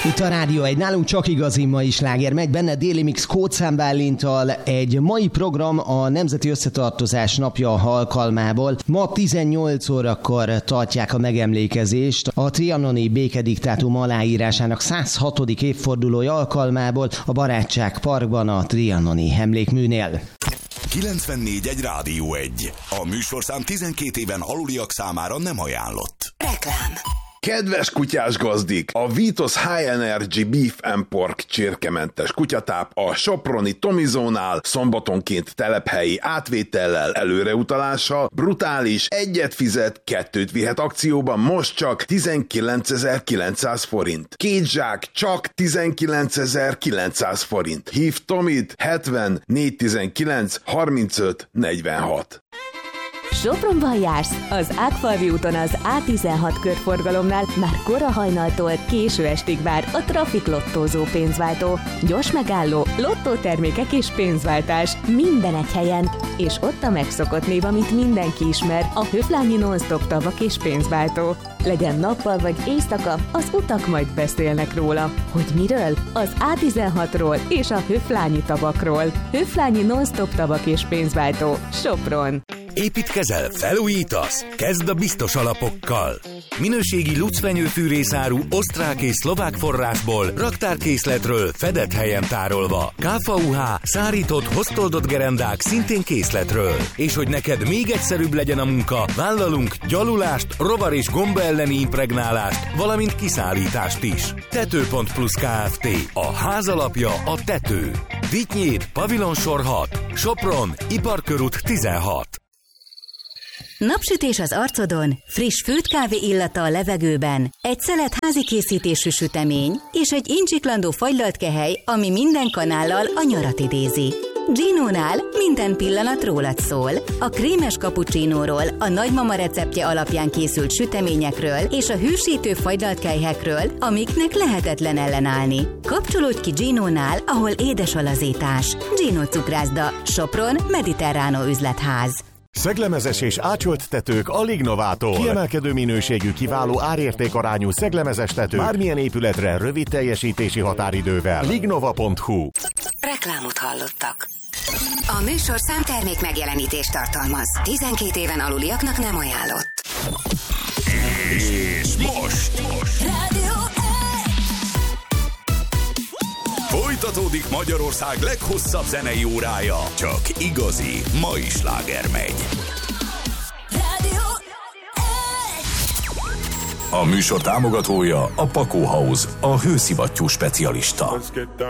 Itt a Rádió egy, nálunk csak igazi mai sláger megy, benne Déli Mix Kóczán Bálintal. Egy mai program a Nemzeti Összetartozás napja alkalmából. Ma 18 órakor tartják a megemlékezést a trianoni békediktátum aláírásának 106. évfordulója alkalmából a Barátság Parkban a trianoni emlékműnél. 94.1 Rádió 1. A műsorszám 12 éven aluliak számára nem ajánlott. Reklám. Kedves kutyás gazdik! A Vitos High Energy Beef and Pork csirkementes kutyatáp a soproni Tomizónál szombatonként telephelyi átvétellel, előreutalással, brutális, egyet fizet, kettőt vihet akcióban most csak 19.900 forint. Két zsák csak 19.900 forint. Hív Tomit 70 419 35 46. Sopronban jársz? Az Ágfalvi úton az A16 körforgalomnál már kora hajnaltól késő estig vár a Trafik lottózó pénzváltó. Gyors megálló, lottótermékek és pénzváltás minden egy helyen. És ott a megszokott név, amit mindenki ismer, a Höflányi non-stop tavak és pénzváltó. Legyen nappal vagy éjszaka, az utak majd beszélnek róla. Hogy miről? Az A16-ról és a Höflányi tavakról. Höflányi non-stop tavak és pénzváltó. Sopron. Építkezel, felújítasz? Kezd a biztos alapokkal! Minőségi lucfenyőfűrészáru osztrák és szlovák forrásból, raktárkészletről fedett helyen tárolva. KVUH, szárított, hoztoldott gerendák szintén készletről. És hogy neked még egyszerűbb legyen a munka, vállalunk gyalulást, rovar és gomba elleni impregnálást, valamint kiszállítást is. Tető.plus Kft. A ház alapja a tető. Vitynyéd, Pavilonsor 6, Sopron, Iparkörút 16. Napsütés az arcodon, friss főtt kávé illata a levegőben, egy szelet házi készítésű sütemény és egy incsiklandó fagylalt kehely, ami minden kanállal a nyarat idézi. Ginónál minden pillanat rólad szól. A krémes cappuccinóról, a nagymama receptje alapján készült süteményekről és a hűsítő fagylalt kelyhekről, amiknek lehetetlen ellenállni. Kapcsolódj ki Ginónál, ahol édes a lazítás. Gino cukrászda, Sopron, Mediterránó üzletház. Szeglemezes és ácsolt tetők a Lignovától. Kiemelkedő minőségű, kiváló árértékarányú szeglemezes tető bármilyen épületre rövid teljesítési határidővel. Lignova.hu. Reklámot hallottak. A műsor számtermék megjelenítést tartalmaz. 12 éven aluliaknak nem ajánlott. És most! Rádió Folytatódik Magyarország leghosszabb zenei órája. Csak igazi mai sláger megy. A műsor támogatója a Pakó House, a hőszivattyú specialista.